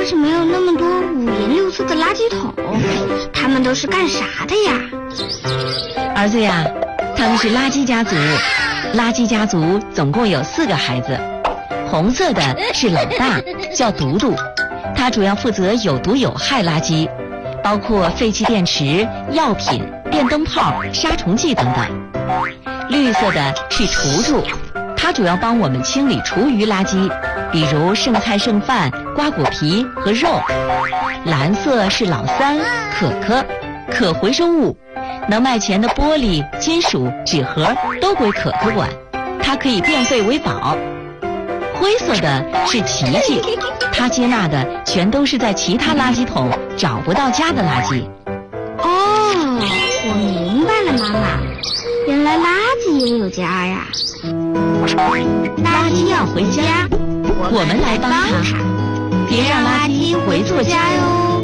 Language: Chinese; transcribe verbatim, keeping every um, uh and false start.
什么有那么多五颜六色的垃圾桶？他们都是干啥的呀？ 儿子呀，他们是垃圾家族。垃圾家族总共有四个孩子，红色的是老大，叫独独，他主要负责有毒有害垃圾，包括废弃电池、药品、电灯泡、杀虫剂等等。绿色的是图图，他主要帮我们清理厨余垃圾，比如剩菜剩饭、瓜果皮和肉。蓝色是老三，可可，可回收物，能卖钱的玻璃、金属、纸盒都归可可管，它可以变废为宝。灰色的是琪琪，他接纳的全都是在其他垃圾桶找不到家的垃圾。 哦，我明白了，妈妈，原来垃圾也有家呀。 垃圾要回家，我们来帮他，别让垃圾回错家哟。